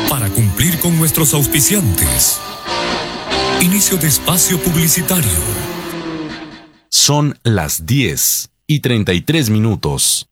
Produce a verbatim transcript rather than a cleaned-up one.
para cumplir con nuestros auspiciantes. Inicio de espacio publicitario. Son las diez y treinta y tres minutos.